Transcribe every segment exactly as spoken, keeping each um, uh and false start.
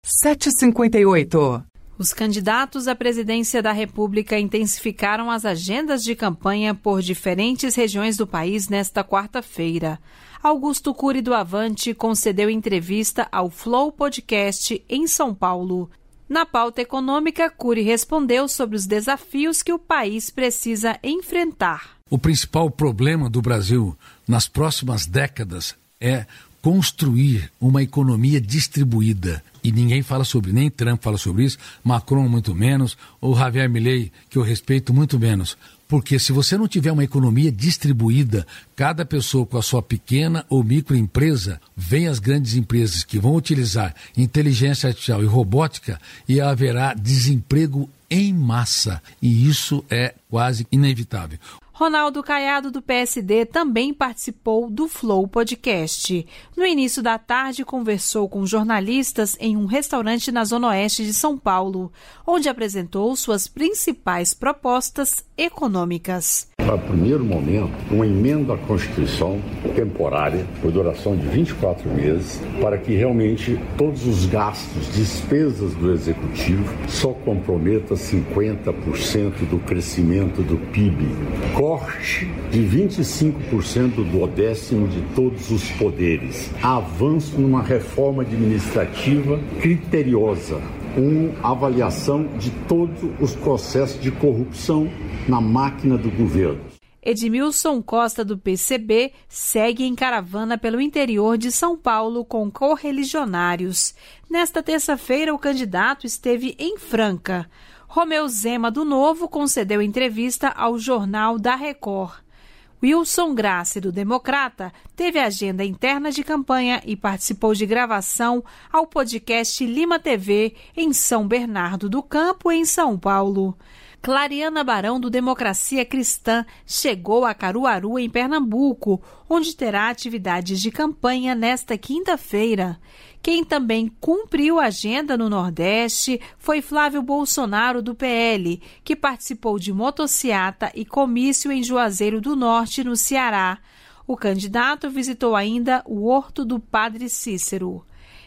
sete e cinquenta e oito. Os candidatos à presidência da República intensificaram as agendas de campanha por diferentes regiões do país nesta quarta-feira. Augusto Cury do Avante concedeu entrevista ao Flow Podcast em São Paulo. Na pauta econômica, Cury respondeu sobre os desafios que o país precisa enfrentar. O principal problema do Brasil nas próximas décadas é construir uma economia distribuída. E ninguém fala sobre, nem Trump fala sobre isso, Macron muito menos, ou Javier Milei, que eu respeito, muito menos. Porque se você não tiver uma economia distribuída, cada pessoa com a sua pequena ou microempresa, vem as grandes empresas que vão utilizar inteligência artificial e robótica e haverá desemprego em massa. E isso é quase inevitável. Ronaldo Caiado, do P S D, também participou do Flow Podcast. No início da tarde, conversou com jornalistas em um restaurante na Zona Oeste de São Paulo, onde apresentou suas principais propostas econômicas. Para o primeiro momento, uma emenda à Constituição temporária, por duração de vinte e quatro meses, para que realmente todos os gastos, despesas do Executivo, só comprometa cinquenta por cento do crescimento do P I B. Corte de vinte e cinco por cento do décimo de todos os poderes. Avanço numa reforma administrativa criteriosa. Uma avaliação de todos os processos de corrupção na máquina do governo. Edmilson Costa, do P C B, segue em caravana pelo interior de São Paulo com correligionários. Nesta terça-feira, o candidato esteve em Franca. Romeu Zema, do Novo, concedeu entrevista ao Jornal da Record. Wilson Grassi, do Democrata, teve agenda interna de campanha e participou de gravação ao podcast Lima T V em São Bernardo do Campo, em São Paulo. Clariana Barão, do Democracia Cristã, chegou a Caruaru, em Pernambuco, onde terá atividades de campanha nesta quinta-feira. Quem também cumpriu a agenda no Nordeste foi Flávio Bolsonaro, do P L, que participou de motociata e comício em Juazeiro do Norte, no Ceará. O candidato visitou ainda o Horto do Padre Cícero.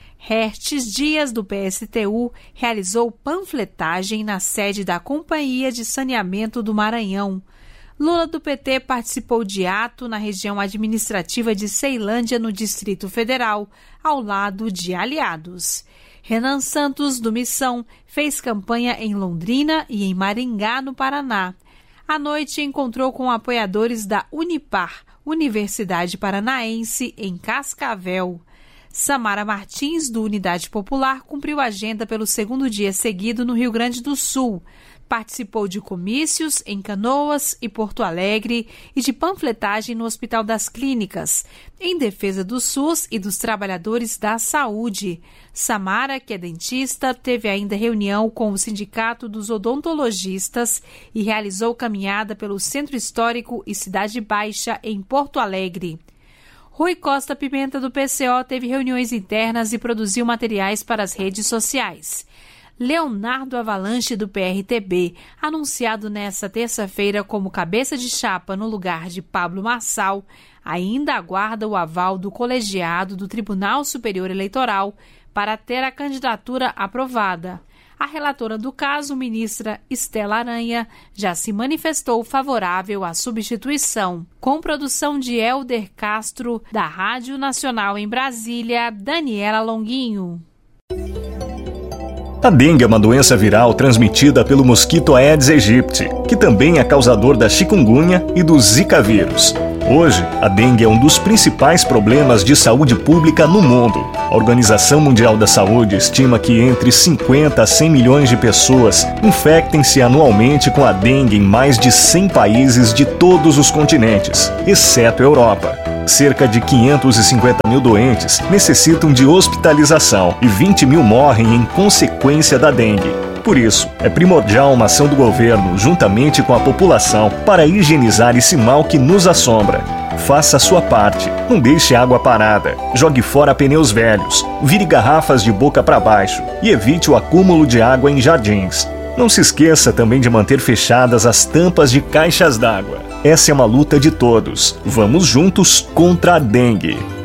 Hertes Dias, do P S T U, realizou panfletagem na sede da Companhia de Saneamento do Maranhão. Lula, do P T, participou de ato na região administrativa de Ceilândia, no Distrito Federal, ao lado de aliados. Renan Santos, do Missão, fez campanha em Londrina e em Maringá, no Paraná. À noite, encontrou com apoiadores da Unipar, Universidade Paranaense, em Cascavel. Samara Martins, do Unidade Popular, cumpriu a agenda pelo segundo dia seguido no Rio Grande do Sul. Participou de comícios em Canoas e Porto Alegre e de panfletagem no Hospital das Clínicas, em defesa do SUS e dos trabalhadores da saúde. Samara, que é dentista, teve ainda reunião com o Sindicato dos Odontologistas e realizou caminhada pelo Centro Histórico e Cidade Baixa, em Porto Alegre. Rui Costa Pimenta, do P C O, teve reuniões internas e produziu materiais para as redes sociais. Leonardo Avalanche, do P R T B, anunciado nesta terça-feira como cabeça de chapa no lugar de Pablo Marçal, ainda aguarda o aval do colegiado do Tribunal Superior Eleitoral para ter a candidatura aprovada. A relatora do caso, ministra Estela Aranha, já se manifestou favorável à substituição. Com produção de Helder Castro, da Rádio Nacional em Brasília, Daniela Longuinho. A dengue é uma doença viral transmitida pelo mosquito Aedes aegypti, que também é causador da chikungunya e do zika vírus. Hoje, a dengue é um dos principais problemas de saúde pública no mundo. A Organização Mundial da Saúde estima que entre cinquenta a cem milhões de pessoas infectem-se anualmente com a dengue em mais de cem países de todos os continentes, exceto a Europa. Cerca de quinhentos e cinquenta mil doentes necessitam de hospitalização e vinte mil morrem em consequência da dengue. Por isso, é primordial uma ação do governo, juntamente com a população, para higienizar esse mal que nos assombra. Faça a sua parte, não deixe água parada, jogue fora pneus velhos, vire garrafas de boca para baixo e evite o acúmulo de água em jardins. Não se esqueça também de manter fechadas as tampas de caixas d'água. Essa é uma luta de todos. Vamos juntos contra a dengue.